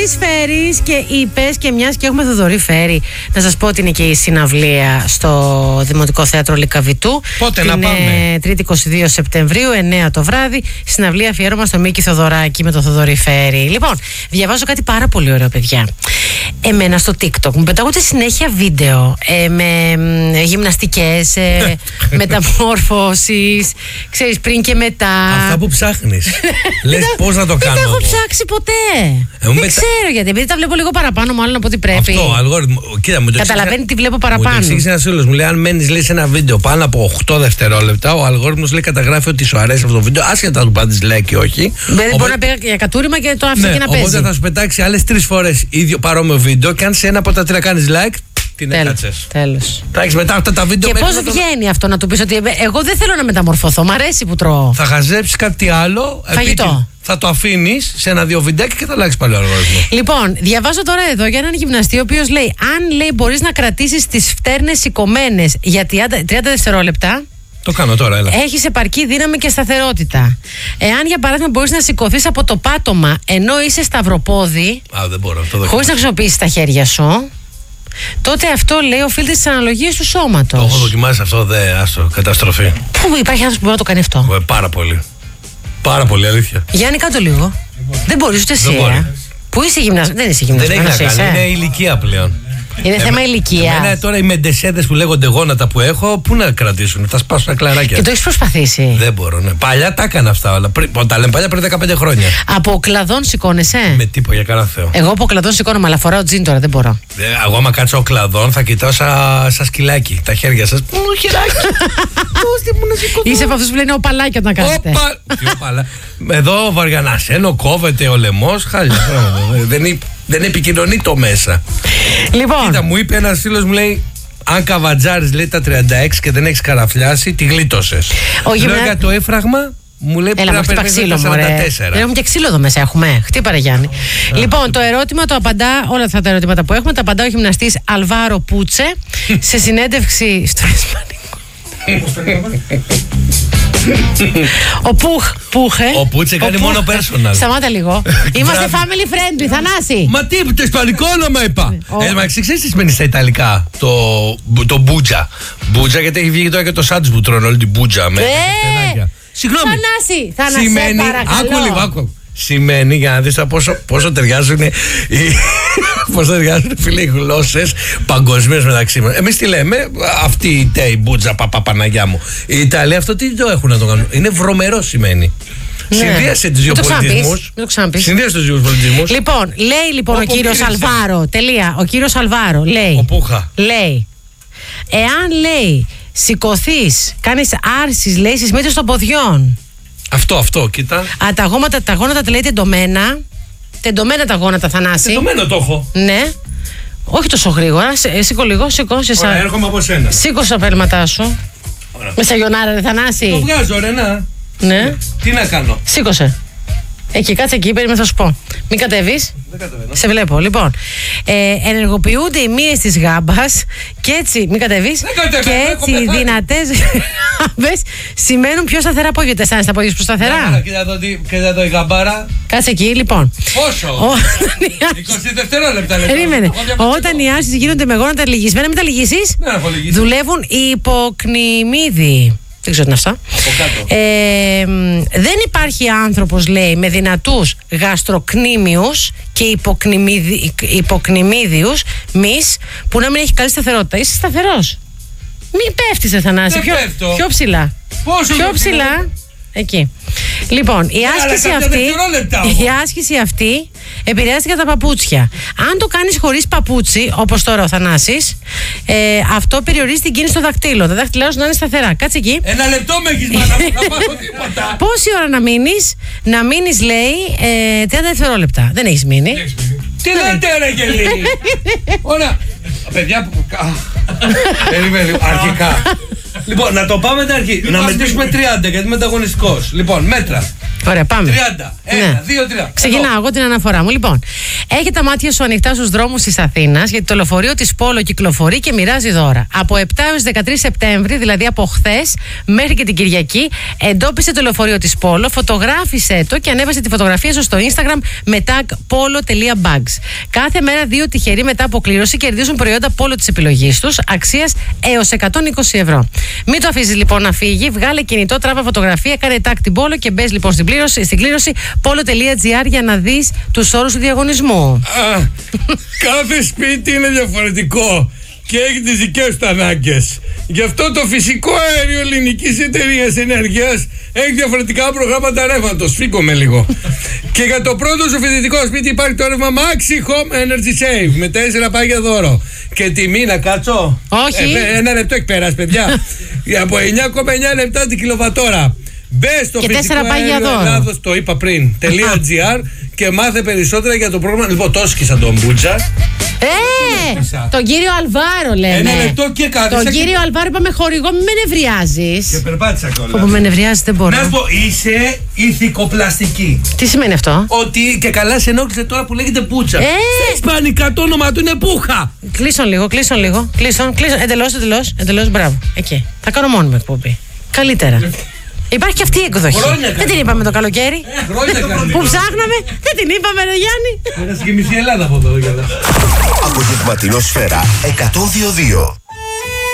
Θοδωρής Φέρης και είπες, και μιας και έχουμε Θοδωρή Φέρη, να σας πω ότι είναι και η συναυλία στο Δημοτικό Θέατρο Λυκαβητού. Πότε να πάμε? 3η 22 Σεπτεμβρίου, 9 το βράδυ. Συναυλία αφιέρωμα στο Μίκη Θοδωράκη με το Θοδωρή Φέρη. Λοιπόν, διαβάζω κάτι πάρα πολύ ωραίο, παιδιά. Εμένα στο TikTok μου πετάγονται συνέχεια βίντεο με γυμναστικές, μεταμόρφωσεις, ξέρεις, πριν και μετά. Αυτά που ψάχνεις. Λες πώς να το κάνω. Δεν τα έχω ψάξει ποτέ. Δεν ξέρω γιατί. Επειδή τα βλέπω λίγο παραπάνω, μάλλον από ό,τι πρέπει. Αυτό, αλγόριθμο. Κοίτα, μου το καταλαβαίνει τι βλέπω παραπάνω. Μου το εξήγησε ένας φίλος μου. Λέει: αν μένεις, λέει, σε ένα βίντεο πάνω από 8 δευτερόλεπτα, ο αλγόριθμος λέει καταγράφει ότι σου αρέσει αυτό το βίντεο, άσχετα του πάντης like ή όχι. Δηλαδή μπορεί να πει για κατούριμα και το άφησε και να παίζει. Οπότε θα σου πετάξει άλλες 3 φορές ίδιο παρόμοιο βίντεο και αν σε ένα από τα 3 κάνεις like, την έκατσες. Τέλος. Θα έχεις μετά αυτά τα βίντεο. Και πώς βγαίνει αυτό να του πεις ότι εγώ δεν θέλω να μεταμορφωθώ, μ' αρέσει που τρώω. Θα χαζέψεις κάτι άλλο. Φαγητό. Θα το αφήνεις σε 1-2 βιντεάκια και θα αλλάξεις πάλι ο αλγόριθμο. Λοιπόν, διαβάζω τώρα εδώ για έναν γυμναστή, ο οποίος λέει: αν λέει μπορείς να κρατήσεις τις φτέρνες σηκωμένες για 30 δευτερόλεπτα. Το κάνω τώρα, έλα. Έχεις επαρκή δύναμη και σταθερότητα. Εάν για παράδειγμα μπορείς να σηκωθείς από το πάτωμα ενώ είσαι σταυροπόδι, δεν μπορώ, χωρίς να χρησιμοποιήσεις τα χέρια σου, τότε αυτό λέει οφείλεται στις αναλογίες του σώματος. Το έχω δοκιμάσει αυτό, άστο, καταστροφή. Πού υπάρχει άνθρωπος που μπορεί να το κάνει αυτό? Πάρα πολύ. Πάρα πολύ, αλήθεια. Γιάννη, κάτω λίγο. Δεν μπορείς ούτε εσύ. Πού είσαι γυμναστής? Δεν είσαι γυμναστής. Δεν έχει να κάνει, είναι ηλικία πλέον. Είναι θέμα ηλικία. Εμένα τώρα οι μεντεσέδες που λέγονται γόνατα που έχω, πού να κρατήσουν, θα σπάσουν τα κλαράκια. Και το έχεις προσπαθήσει? Δεν μπορώ, ναι. Παλιά τα έκανα αυτά όλα. Όταν λέμε παλιά, πριν 15 χρόνια. Από κλαδόν σηκώνεσαι? Με τίποτα, για κανένα Θεό. Εγώ από κλαδόν σηκώνομαι, αλλά φοράω τζιν τώρα, δεν μπορώ. Εγώ, άμα κάτσω κλαδόν, θα κοιτάω σαν σκυλάκι. Τα χέρια σας. Πού χεράκι. Πώς μου να σηκωθώ. Είσαι από αυτούς που λένε οπαλάκι όταν κάθεται. Εδώ βαριανασένο, κόβεται ο λαιμός. Χάλια. Δεν επικοινωνεί το μέσα. Λοιπόν. Κοίτα, μου είπε ένας φίλος μου, λέει, αν καβατζάρεις, λέει, τα 36 και δεν έχεις καραφλιάσει, τη γλίτωσες. Λέω για το έφραγμα, μου λέει πρέπει να περνείς τα 44. Έχουμε και ξύλο εδώ μέσα, έχουμε. Χτύπαρε, Γιάννη. Λοιπόν, το ερώτημα το απαντά, όλα αυτά τα ερωτήματα που έχουμε, τα απαντά ο γυμναστής Αλβάρο Πούτσε σε συνέντευξη στο Ισπανικό. Ο Πούχε. Ο Πούτσε κάνει μόνο personal. Σταμάτα λίγο. Είμαστε family friendly, Θανάση. Μα τι, το ισπανικό όνομα είπα. Μα ξέρεις τι σημαίνει στα ιταλικά το μπούτζα. Μπούτζα, γιατί έχει βγει τώρα και το σάντουιτς που τρώνε όλη την μπούτζα. Συγγνώμη. Θανάση, σημαίνει, άκου λίγο, άκου. Σημαίνει, για να δεις πόσο ταιριάζουν φίλοι οι γλώσσες παγκοσμίως μεταξύ μας. Εμείς τι λέμε, αυτή η τέι μπούτζα, Παναγιά μου. Οι Ιταλοί αυτό τι το έχουν να το κάνουν? Είναι βρωμερό σημαίνει. Ναι. Συνδύασε τους δύο πολιτισμούς. Συνδύασε τους δύο πολιτισμούς. Λοιπόν, λέει ο κύριος Αλβάρο. Τελεία. Ο κύριος Αλβάρο λέει. Ο Πούχα. Λέει. Εάν λέει σηκωθείς, κάνεις άρσεις, λέει, στις μύτες των ποδιών. Αυτό, κοίτα. Τα γόνατα λέει τεντωμένα. Τεντωμένα τα γόνατα, Θανάση. Τεντωμένο το έχω. Ναι. Όχι τόσο γρήγορα. Σήκω λίγο, σήκω. Ωραία, έρχομαι από σένα. Σήκω τα πέλματά σου. Με σαγιονάρα, ρε Θανάση. Το βγάζω, ρε, να. Ναι. Τι να κάνω? Σήκωσε. Εκεί, κάτσε εκεί, περίμενα θα σου πω. Μην κατέβεις. Δεν κατεβαίνω. Σε βλέπω. Λοιπόν, ενεργοποιούνται οι μύες της γάμπας και έτσι. Μην κατέβεις. Και έτσι οι δυνατές γάμπες σημαίνουν πιο σταθερά πόδια. Αισθάνεσαι τα πόδια σου σταθερά? Κοίτα το η γαμπάρα. Κάτσε εκεί, λοιπόν. Πόσο? 20 δευτερόλεπτα. Περίμενε. Όταν οι άρσεις γίνονται με γόνατα λυγισμένα, μην τα λυγίσεις. Δουλεύουν οι υποκνημίδιοι. Δεν ξέρω τι είναι αυτά. Δεν υπάρχει άνθρωπος, λέει, με δυνατούς γαστροκνήμιους και υποκνημίδιους μυς που να μην έχει καλή σταθερότητα. Είσαι σταθερός. Μην πέφτεις, ρε Θανάση. Πιο ψηλά. Πιο ψηλά. Εκεί. Λοιπόν, η άσκηση αυτή επηρεάζει και τα παπούτσια. Αν το κάνεις χωρίς παπούτσι, όπως τώρα ο Θανάσης, αυτό περιορίζει την κίνηση των δακτύλων. Τα δάχτυλά σου να είναι σταθερά. Κάτσε εκεί. Ένα λεπτό με έχεις μάνα, θα πάω τίποτα. Πόση ώρα να μείνεις? Να μείνεις, λέει, 30 δευτερόλεπτα. Δεν έχεις μείνει. Τι λέτε, ρε γελί? Ωραία. Παιδιά, περιμένει, αρχικά. Λοιπόν, να το πάμε την αρχή. Να μετρήσουμε 30 γιατί είμαι ανταγωνιστικός. Λοιπόν, μέτρα. Ωραία, πάμε. 30. 1, 2, 3. Ξεκινάω εγώ την αναφορά μου. Λοιπόν, Έχει τα μάτια σου ανοιχτά στους δρόμους της Αθήνας, γιατί το λεωφορείο της Πόλο κυκλοφορεί και μοιράζει δώρα. Από 7 έως 13 Σεπτέμβρη, δηλαδή από χθες μέχρι και την Κυριακή, εντόπισε το λεωφορείο της Πόλο, φωτογράφησε το και ανέβασε τη φωτογραφία σου στο Instagram με tag polo.bags. Κάθε μέρα 2 τυχεροί μετά από κλήρωση κερδίζουν προϊόντα Πόλο της επιλογής τους, αξίας έως 120 ευρώ. Μην το αφήσεις λοιπόν να φύγει, βγάλε κινητό, τράβα φωτογραφία, κάνε tag την Πόλο και μπες λοιπόν στην κλήρωση polo.gr για να δεις τους όρους του διαγωνισμού. Κάθε σπίτι είναι διαφορετικό και έχει τις δικές του ανάγκες. Γι' αυτό το φυσικό αέριο Ελληνικής Εταιρείας Ενέργειας έχει διαφορετικά προγράμματα ρεύματος. Φύγομαι λίγο. Και για το πρώτο σου φοιτητικό σπίτι υπάρχει το ρεύμα Maxi Home Energy Save με 4 πάγια δώρο. Και τιμή να κάτσω. Όχι. Ένα λεπτό έχει περάσει, παιδιά. Από 9,9 λεπτά την κιλοβατόρα. Μπες στο φυσικό αέριο Ελλάδος, το είπα πριν, .gr και μάθε περισσότερα για το πρόγραμμα. Λοιπόν, το σκίσα τον Μπούτζα. Τον κύριο Αλβάρο λέμε. Ένα λεπτό και κάτι. Τον κύριο Αλβάρο είπαμε χορηγό, μην με νευριάζεις. Και περπάτησα κιόλας. Όπου με νευριάζεις δεν μπορώ. Να σου πω, είσαι ηθικοπλαστική. Τι σημαίνει αυτό? Ότι και καλά σε ενόχλησε τώρα που λέγεται Μπούτζα. Στα ισπανικά το όνομα του είναι Πούχα. Κλείσον λίγο. Εντελώς, μπράβο. Εκεί. Θα κάνω μόνιμη εκπομπή. Καλύτερα. Υπάρχει και αυτή η εκδοχή. Δεν την είπαμε το καλοκαίρι. Που ψάχναμε, δεν την είπαμε, ρε Γιάννη. Έχασε και μισή Ελλάδα από εδώ. Απογευματινό Σφαίρα 102.2.